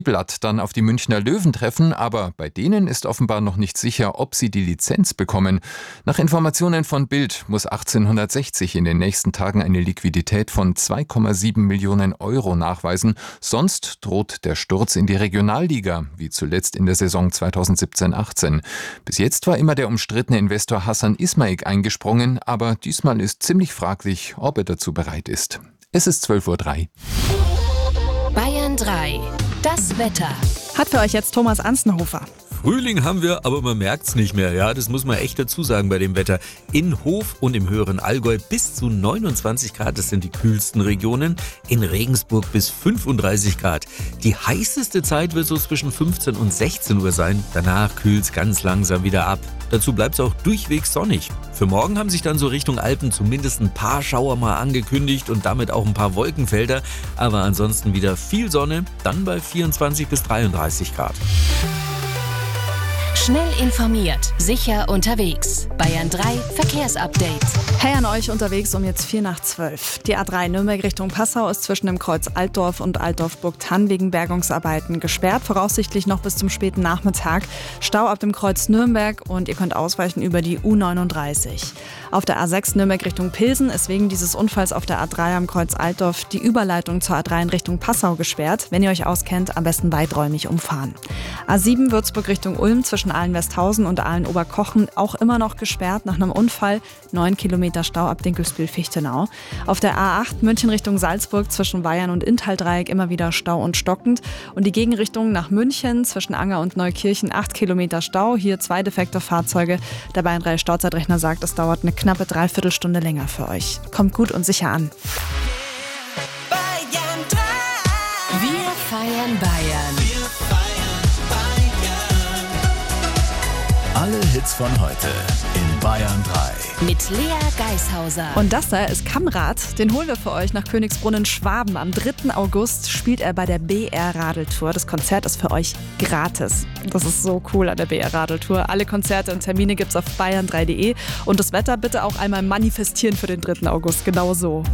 Blatt dann auf die Münchner Löwen treffen, aber bei denen ist offenbar noch nicht sicher, ob sie die Lizenz bekommen. Nach Informationen von Bild muss 1860 in den nächsten Tagen eine Liquidität von 2,7 Millionen Euro nachweisen, sonst droht der Sturz in die Regionalliga, wie zuletzt in der Saison 2017-18. Bis jetzt war immer der umstrittene Investor Hassan Ismaik eingesprungen, aber diesmal ist ziemlich fraglich, ob er dazu bereit ist. Es ist 12:03 Uhr. Bayern 3. Das Wetter. Hat für euch jetzt Thomas Anstenhofer. Frühling haben wir, aber man merkt's nicht mehr. Ja, das muss man echt dazu sagen bei dem Wetter. In Hof und im höheren Allgäu bis zu 29 Grad, das sind die kühlsten Regionen. In Regensburg bis 35 Grad. Die heißeste Zeit wird so zwischen 15 und 16 Uhr sein. Danach kühlt's ganz langsam wieder ab. Dazu bleibt's auch durchweg sonnig. Für morgen haben sich dann so Richtung Alpen zumindest ein paar Schauer mal angekündigt und damit auch ein paar Wolkenfelder. Aber ansonsten wieder viel Sonne, dann bei 24 bis 33 Grad. Schnell informiert, sicher unterwegs. Bayern 3 Verkehrsupdate. Hey an euch unterwegs um jetzt 11:45. Die A3 Nürnberg Richtung Passau ist zwischen dem Kreuz Altdorf und Altdorf-Burgthann wegen Bergungsarbeiten gesperrt. Voraussichtlich noch bis zum späten Nachmittag. Stau ab dem Kreuz Nürnberg und ihr könnt ausweichen über die U39. Auf der A6 Nürnberg Richtung Pilsen ist wegen dieses Unfalls auf der A3 am Kreuz Altdorf die Überleitung zur A3 in Richtung Passau gesperrt. Wenn ihr euch auskennt, am besten weiträumig umfahren. A7 Würzburg Richtung Ulm zwischen Aalen-Westhausen und Aalen-Oberkochen auch immer noch gesperrt nach einem Unfall. 9 Kilometer Stau ab Dinkelsbühl-Fichtenau. Auf der A8 München Richtung Salzburg zwischen Weyern und Inntal-Dreieck immer wieder Stau und stockend. Und die Gegenrichtung nach München zwischen Anger und Neukirchen 8 Kilometer Stau. Hier 2 defekte Fahrzeuge. Der Bayern 3 Stauzeitrechner sagt, es dauert eine knappe Dreiviertelstunde länger für euch. Kommt gut und sicher an. Wir feiern Bayern. Alle Hits von heute in Bayern 3. Mit Lea Geishauser. Und das da ist Kammrad. Den holen wir für euch nach Königsbrunn Schwaben. Am 3. August spielt er bei der BR Radeltour. Das Konzert ist für euch gratis. Das ist so cool an der BR Radeltour. Alle Konzerte und Termine gibt's auf bayern3.de. Und das Wetter bitte auch einmal manifestieren für den 3. August. Genau so.